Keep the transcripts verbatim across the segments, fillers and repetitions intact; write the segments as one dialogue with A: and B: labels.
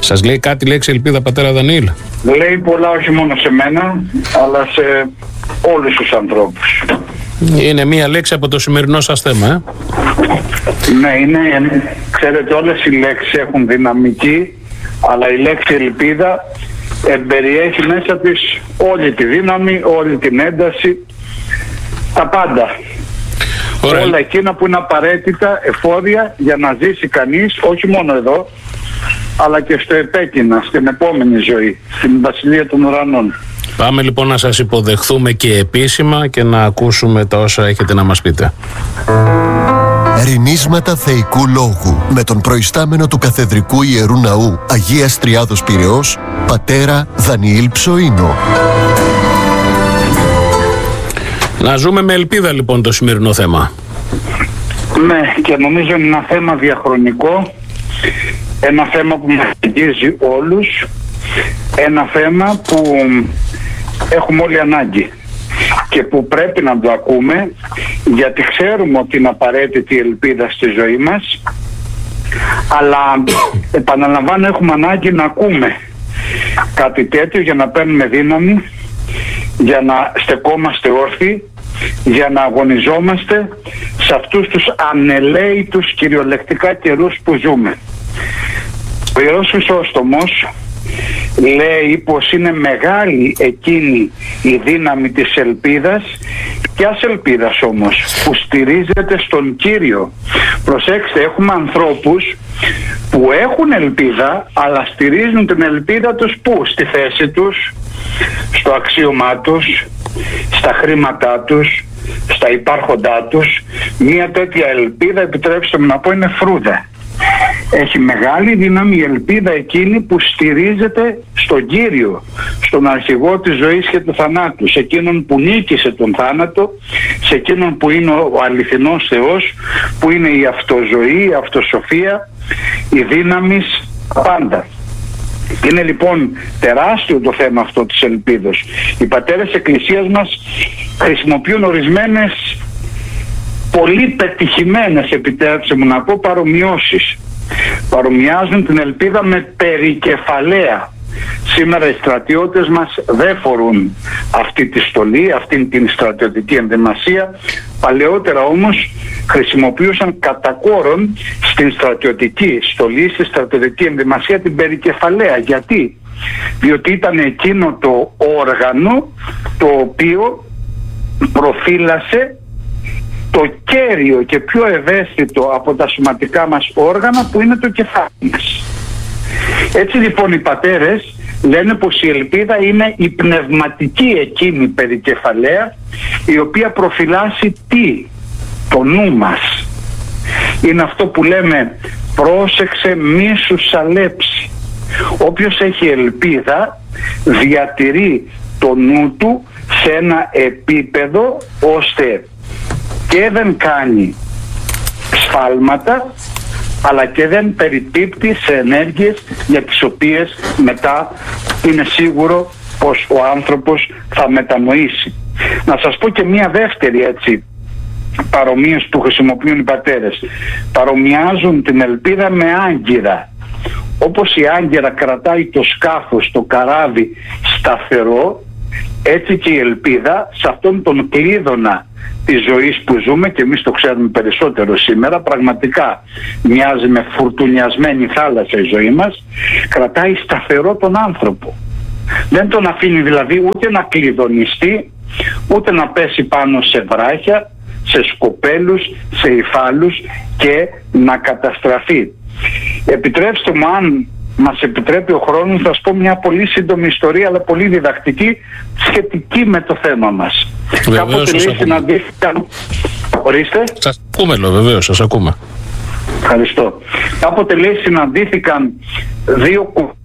A: Σας λέει κάτι λέξη ελπίδα, πατέρα Δανιήλ?
B: Λέει πολλά, όχι μόνο σε μένα, αλλά σε όλους τους ανθρώπους.
A: Είναι μία λέξη από το σημερινό σας θέμα, ε?
B: Ναι, είναι, ξέρετε, όλες οι λέξεις έχουν δυναμική, αλλά η λέξη ελπίδα εμπεριέχει μέσα της όλη τη δύναμη, όλη την ένταση, τα πάντα. Ωραία. Όλα εκείνα που είναι απαραίτητα εφόδια για να ζήσει κανείς, όχι μόνο εδώ, αλλά και στο επέκεινα, στην επόμενη ζωή, στην Βασιλεία των Ουρανών.
A: Πάμε λοιπόν να σας υποδεχθούμε και επίσημα και να ακούσουμε τα όσα έχετε να μας πείτε.
C: Ρηνίσματα θεϊκού λόγου με τον προϊστάμενο του Καθεδρικού Ιερού Ναού Αγίας Τριάδος Πειραιώς, πατέρα Δανιήλ Ψοΐνο.
A: Να ζούμε με ελπίδα λοιπόν το σημερινό θέμα.
B: Ναι, και νομίζω είναι ένα θέμα διαχρονικό, ένα θέμα που μας αγγίζει όλους, ένα θέμα που έχουμε όλοι ανάγκη και που πρέπει να το ακούμε, γιατί ξέρουμε ότι είναι απαραίτητη η ελπίδα στη ζωή μας, αλλά επαναλαμβάνω, έχουμε ανάγκη να ακούμε κάτι τέτοιο για να παίρνουμε δύναμη, για να στεκόμαστε όρθιοι, για να αγωνιζόμαστε σε αυτούς τους ανελαίητους κυριολεκτικά καιρούς που ζούμε. Ο Ιερός Χρυσόστομος λέει πως είναι μεγάλη εκείνη η δύναμη της ελπίδας, ποιας ελπίδας όμως? Που στηρίζεται στον Κύριο. Προσέξτε, έχουμε ανθρώπους που έχουν ελπίδα, αλλά στηρίζουν την ελπίδα τους πού? Στη θέση τους, στο αξίωμά τους, στα χρήματά τους, στα υπάρχοντά τους. Μία τέτοια ελπίδα, επιτρέψτε μου να πω, είναι φρούδα. Έχει μεγάλη δύναμη η ελπίδα εκείνη που στηρίζεται στον Κύριο, στον αρχηγό της ζωής και του θανάτου, σε εκείνον που νίκησε τον θάνατο, σε εκείνον που είναι ο αληθινός Θεός, που είναι η αυτοζωή, η αυτοσοφία, η δύναμη πάντα. Είναι λοιπόν τεράστιο το θέμα αυτό της ελπίδος. Οι πατέρες Εκκλησίας μας χρησιμοποιούν ορισμένες πολύ πετυχημένες, επιτρέψτε μου να πω, παρομοιώσεις. Παρομοιάζουν την ελπίδα με περικεφαλαία. Σήμερα οι στρατιώτες μας δεν φορούν αυτή τη στολή, αυτή την στρατιωτική ενδυμασία. Παλαιότερα όμως χρησιμοποιούσαν κατά κόρον στην στρατιωτική στολή, στη στρατιωτική ενδυμασία, την περικεφαλαία. Γιατί? Διότι ήταν εκείνο το όργανο το οποίο προφύλασε το κέριο και πιο ευαίσθητο από τα σωματικά μας όργανα, που είναι το κεφάλι μας. Έτσι λοιπόν οι πατέρες λένε πως η ελπίδα είναι η πνευματική εκείνη περικεφαλαία, η οποία προφυλάσσει τι? Το νου μας. Είναι αυτό που λέμε πρόσεξε μη σου σαλέψει. Όποιος έχει ελπίδα διατηρεί το νου του σε ένα επίπεδο ώστε και δεν κάνει σφάλματα, αλλά και δεν περιπίπτει σε ενέργειες για τις οποίες μετά είναι σίγουρο πως ο άνθρωπος θα μετανοήσει. Να σας πω και μία δεύτερη έτσι παρομοίωση που χρησιμοποιούν οι πατέρες. Παρομοιάζουν την ελπίδα με άγκυρα. Όπως η άγκυρα κρατάει το σκάφος, το καράβι σταθερό, έτσι και η ελπίδα σε αυτόν τον κλείδωνα της ζωής που ζούμε, και εμείς το ξέρουμε περισσότερο σήμερα, πραγματικά μοιάζει με φουρτουνιασμένη θάλασσα η ζωή μας, κρατάει σταθερό τον άνθρωπο. Δεν τον αφήνει δηλαδή ούτε να κλειδονιστεί, ούτε να πέσει πάνω σε βράχια, σε σκοπέλους, σε υφάλους και να καταστραφεί. Επιτρέψτε μου, αν μας επιτρέπει ο χρόνος, θα σας πω μια πολύ σύντομη ιστορία, αλλά πολύ διδακτική, σχετική με το θέμα μας. Κάποτε λέει συναντήθηκαν... Ορίστε.
A: Σας ακούμε, λέω, βεβαίως, σας ακούμε.
B: Ευχαριστώ. Κάποτε λέει συναντήθηκαν δύο κουβάδες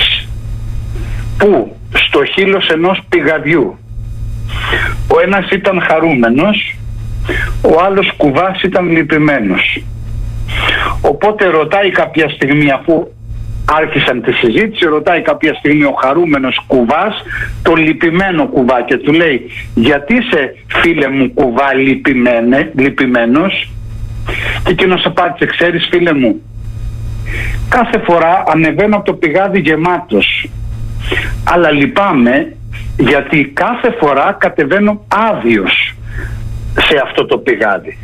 B: που στο χείλος ενός πηγαδιού. Ο ένας ήταν χαρούμενος, ο άλλος κουβάς ήταν λυπημένος. Οπότε ρωτάει κάποια στιγμή, αφού άρχισαν τη συζήτηση, ρωτάει κάποια στιγμή ο χαρούμενος κουβάς το λυπημένο κουβά και του λέει, γιατί είσαι φίλε μου κουβά λυπημένε, λυπημένος? Και εκείνος απάντησε, ξέρεις φίλε μου, Κάθε φορά ανεβαίνω από το πηγάδι γεμάτος, αλλά λυπάμαι γιατί κάθε φορά κατεβαίνω άδειος σε αυτό το πηγάδι.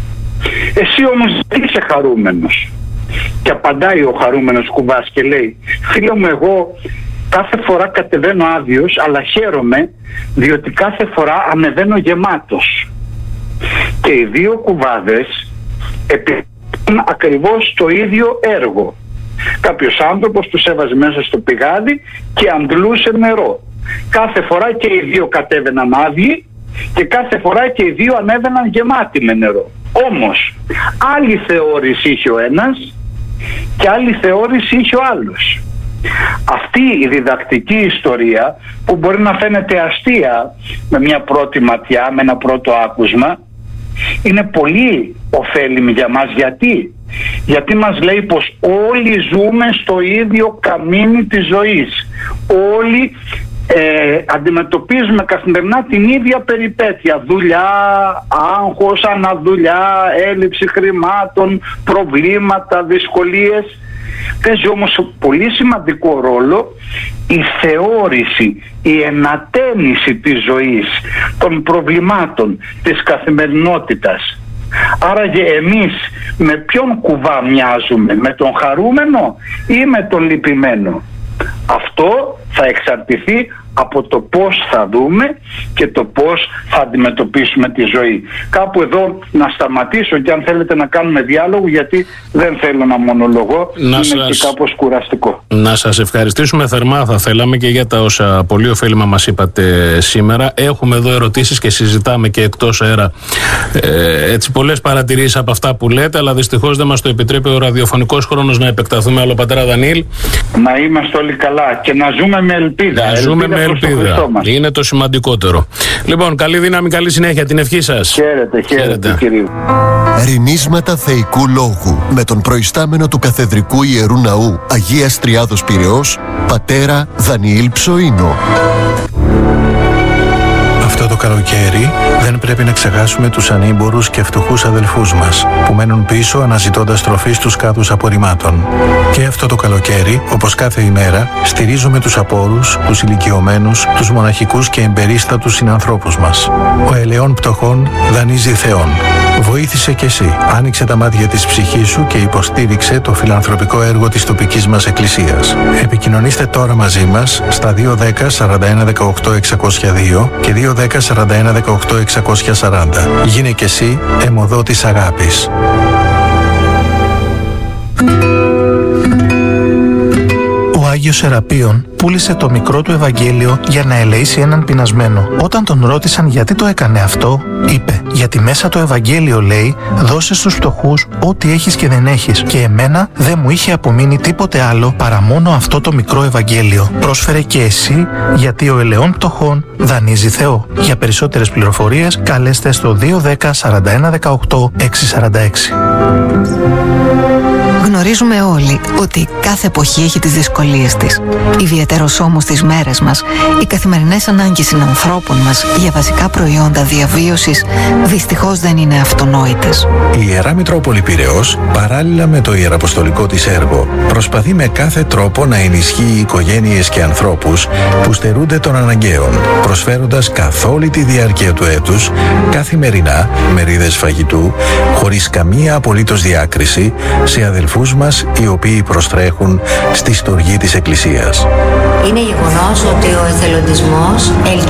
B: Εσύ όμως δεν είσαι χαρούμενος. Και απαντάει ο χαρούμενος κουβάς και λέει, φίλε μου, εγώ κάθε φορά κατεβαίνω άδειος, αλλά χαίρομαι διότι κάθε φορά ανεβαίνω γεμάτος. Και οι δύο κουβάδες επιφέρουν ακριβώς το ίδιο έργο. Κάποιος άνθρωπος τους έβαζε μέσα στο πηγάδι και αντλούσε νερό. Κάθε φορά και οι δύο κατέβαιναν άδειοι και κάθε φορά και οι δύο ανέβαιναν γεμάτοι με νερό. Όμως άλλη θεώρηση είχε ο ένας και άλλη θεώρηση είχε ο άλλος. Αυτή η διδακτική ιστορία, που μπορεί να φαίνεται αστεία με μια πρώτη ματιά, με ένα πρώτο άκουσμα, είναι πολύ ωφέλιμη για μας. Γιατί? Γιατί μας λέει πως όλοι ζούμε στο ίδιο καμίνι της ζωής. Όλοι ε, αντιμετωπίζουμε καθημερινά την ίδια περιπέτεια. Δουλειά, άγχος, αναδουλειά, έλλειψη χρημάτων, προβλήματα, δυσκολίες. Παίζει όμως πολύ σημαντικό ρόλο η θεώρηση, η ενατένιση της ζωής, των προβλημάτων, της καθημερινότητας. Άραγε εμείς με ποιον κουβά μοιάζουμε, με τον χαρούμενο ή με τον λυπημένο? Αυτό θα εξαρτηθεί από το πώς θα δούμε και το πώς θα αντιμετωπίσουμε τη ζωή. Κάπου εδώ να σταματήσω και αν θέλετε να κάνουμε διάλογο, γιατί δεν θέλω να μονολογώ, να είναι σας... και κάπως κουραστικό.
A: Να σας ευχαριστήσουμε θερμά, θα θέλαμε, και για τα όσα πολύ ωφέλιμα μας είπατε σήμερα. Έχουμε εδώ ερωτήσεις και συζητάμε και εκτός αέρα ε, έτσι πολλές παρατηρήσεις από αυτά που λέτε, αλλά δυστυχώς δεν μας το επιτρέπει ο ραδιοφωνικός χρόνος να επεκταθούμε άλλο, πατέρα Δανιήλ.
B: Να είμαστε όλοι καλά και να ζούμε με ελπίδα.
A: Να ζούμε ελπίδα με ελπίδα. Είναι το σημαντικότερο. Λοιπόν, καλή δύναμη, καλή συνέχεια, την ευχή σας.
B: Χαίρετε, χαίρετε, κύριε.
C: Ρηνίσματα θεϊκού λόγου με τον προϊστάμενο του Καθεδρικού Ιερού Ναού Αγίας Τριάδος Πειραιώς, πατέρα Δανιήλ Ψοΐνο.
D: Αυτό το καλοκαίρι δεν πρέπει να ξεχάσουμε τους ανήμπορους και φτωχούς αδελφούς μας που μένουν πίσω αναζητώντας τροφή στους κάδους απορριμμάτων. Και αυτό το καλοκαίρι, όπως κάθε ημέρα, στηρίζουμε τους απόρους, τους ηλικιωμένους, τους μοναχικούς και εμπερίστατους συνανθρώπους μας. Ο ελαιών πτωχών δανείζει Θεόν. Βοήθησε κι εσύ. Άνοιξε τα μάτια της ψυχής σου και υποστήριξε το φιλανθρωπικό έργο της τοπικής μας εκκλησίας. Επικοινωνήστε τώρα μαζί μας στα δύο δέκα σαράντα ένα δεκαοκτώ εξακόσια δύο και δύο δέκα σαράντα ένα δεκαοκτώ εξακόσια σαράντα. Γίνε κι εσύ αιμοδότης αγάπης. Ο Άγιος Σεραπείων πούλησε το μικρό του Ευαγγέλιο για να ελεήσει έναν πεινασμένο. Όταν τον ρώτησαν γιατί το έκανε αυτό, είπε: γιατί μέσα το Ευαγγέλιο λέει, δώσε στους φτωχούς ό,τι έχεις και δεν έχεις, και εμένα δεν μου είχε απομείνει τίποτε άλλο παρά μόνο αυτό το μικρό Ευαγγέλιο. Πρόσφερε και εσύ, γιατί ο ελαιών πτωχών δανείζει Θεό. Για περισσότερες πληροφορίες καλέστε στο δύο δέκα σαράντα ένα δεκαοκτώ εξακόσια σαράντα έξι.
E: Γνωρίζουμε όλοι ότι κάθε εποχή έχει τις δυσκολίες της. Ιδιαιτέρως όμως τις μέρες μας, οι καθημερινές ανάγκες συνανθρώπων μας για βασικά προϊόντα διαβίωσης δυστυχώς δεν είναι αυτονόητες.
D: Η Ιερά Μητρόπολη Πειραιώς, παράλληλα με το ιεραποστολικό της έργο, προσπαθεί με κάθε τρόπο να ενισχύει οικογένειες και ανθρώπους που στερούνται των αναγκαίων, προσφέροντας καθ' όλη τη διάρκεια του έτους καθημερινά μερίδες φαγητού, χωρίς καμία απολύτως διάκριση, σε αδελφούς μας οι οποίοι προστρέχουν στη στοργή της Εκκλησίας.
F: Είναι γεγονός ότι ο εθελοντισμός ελκύει